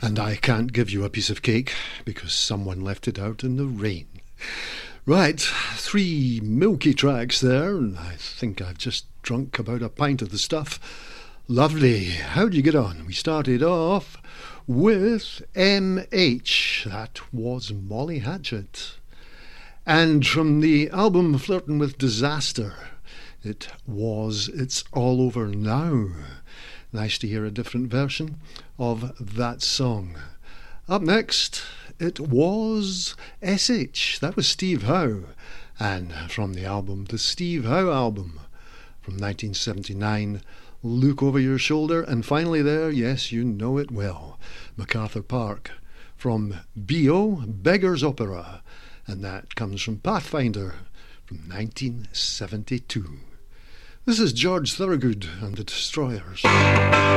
And I can't give you a piece of cake because someone left it out in the rain. Right, 3 milky tracks there, and I think I've just drunk about a pint of the stuff. Lovely. How'd you get on? We started off with MH. That was Molly Hatchet. And from the album Flirting with Disaster, it was It's All Over Now. Nice to hear a different version of that song. Up next, it was SH. That was Steve Howe. And from the album, the Steve Howe album from 1979, Look Over Your Shoulder. And finally there, yes, you know it well, MacArthur Park from B.O. Beggar's Opera. And that comes from Pathfinder from 1972. This is George Thorogood and the Destroyers.